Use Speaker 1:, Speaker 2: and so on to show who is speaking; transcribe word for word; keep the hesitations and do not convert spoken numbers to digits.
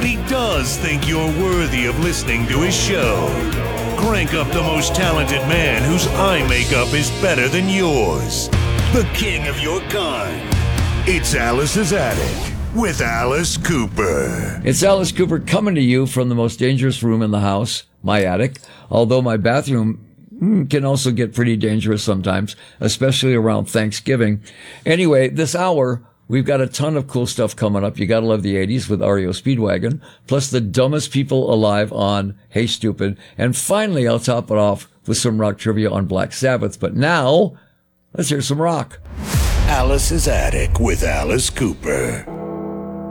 Speaker 1: but he does think you're worthy of listening to his show. Crank up the most talented man whose eye makeup is better than yours. The king of your kind. It's Alice's Attic with Alice Cooper.
Speaker 2: It's Alice Cooper coming to you from the most dangerous room in the house, my attic. Although my bathroom mm, can also get pretty dangerous sometimes, especially around Thanksgiving. Anyway, this hour, we've got a ton of cool stuff coming up. You gotta love the eighties with R E O Speedwagon, plus the dumbest people alive on Hey Stupid. And finally, I'll top it off with some rock trivia on Black Sabbath. But now, let's hear some rock.
Speaker 1: Alice's Attic with Alice Cooper.